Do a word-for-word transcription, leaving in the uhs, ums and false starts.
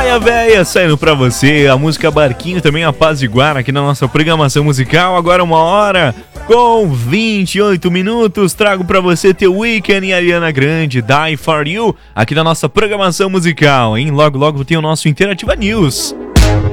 Praia Véia saindo pra você, a música Barquinho também apaziguar aqui na nossa programação musical. Agora uma hora com vinte e oito minutos, trago pra você The Weeknd e Ariana Grande, Die For You, aqui na nossa programação musical, hein? Logo logo tem o nosso Interativa News.